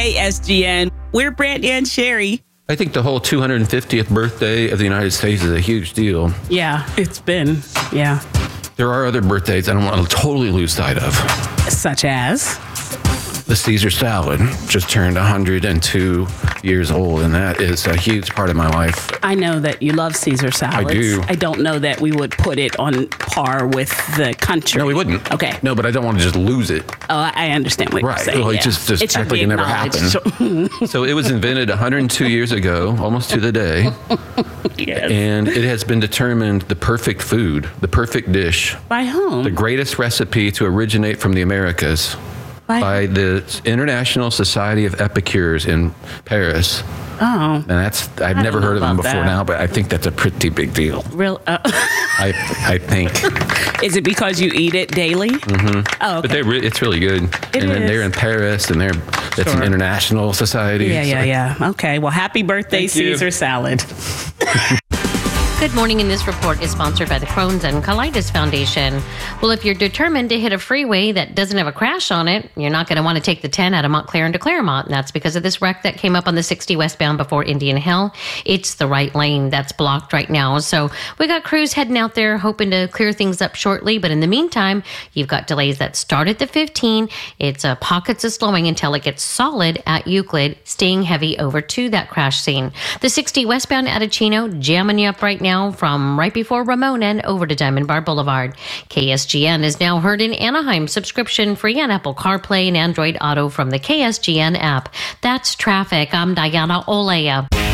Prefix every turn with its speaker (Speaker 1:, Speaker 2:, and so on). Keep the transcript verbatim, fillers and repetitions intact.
Speaker 1: K S G N. We're Brandy and Sherry.
Speaker 2: I think the whole two hundred fiftieth birthday of the United States is a huge deal.
Speaker 1: Yeah, it's been, yeah.
Speaker 2: There are other birthdays I don't want to totally lose sight of.
Speaker 1: Such as?
Speaker 2: The Caesar salad just turned one hundred two years old, and that is a huge part of my life.
Speaker 1: I know that you love Caesar salads.
Speaker 2: I do.
Speaker 1: I don't know that we would put it on par with the country.
Speaker 2: No, we wouldn't.
Speaker 1: Okay.
Speaker 2: No, but I don't want to just lose it.
Speaker 1: Oh, I I understand what
Speaker 2: Right.
Speaker 1: you're saying.
Speaker 2: Well,
Speaker 1: yeah.
Speaker 2: it just, just
Speaker 1: It should
Speaker 2: act like
Speaker 1: be
Speaker 2: it never
Speaker 1: acknowledged.
Speaker 2: happened. So it was invented one hundred two years ago, almost to the day.
Speaker 1: Yes.
Speaker 2: And it has been determined the perfect food, the perfect dish,
Speaker 1: By whom?
Speaker 2: the greatest recipe to originate from the Americas. By the International Society of Epicures in Paris.
Speaker 1: Oh.
Speaker 2: And that's, I've
Speaker 1: I
Speaker 2: never
Speaker 1: don't know
Speaker 2: heard of them
Speaker 1: about
Speaker 2: before
Speaker 1: that.
Speaker 2: now, but I think that's a pretty big deal.
Speaker 1: Real? Uh,
Speaker 2: I I think.
Speaker 1: is it because you eat it daily? Mm-hmm. Oh, okay.
Speaker 2: But they're re- it's really good.
Speaker 1: It
Speaker 2: and then
Speaker 1: is.
Speaker 2: they're in Paris, and they're that's
Speaker 1: Sure.
Speaker 2: an international society.
Speaker 1: Yeah, yeah,
Speaker 2: so-
Speaker 1: yeah. Okay. Well, happy birthday,
Speaker 2: Thank you.
Speaker 1: Caesar salad.
Speaker 3: Good morning, and this report is sponsored by the Crohn's and Colitis Foundation. Well, if you're determined to hit a freeway that doesn't have a crash on it, you're not going to want to take the ten out of Montclair into Claremont. And that's because of this wreck that came up on the sixty westbound before Indian Hill. It's the right lane that's blocked right now. So we got crews heading out there hoping to clear things up shortly. But in the meantime, you've got delays that start at the fifteen. It's uh, pockets of slowing until it gets solid at Euclid, staying heavy over to that crash scene. The sixty westbound out of Chino jamming you up right now from right before Ramona and over to Diamond Bar Boulevard. K S G N is now heard in Anaheim, subscription free on Apple CarPlay and Android Auto from the K S G N app. That's traffic. I'm Diana Olea.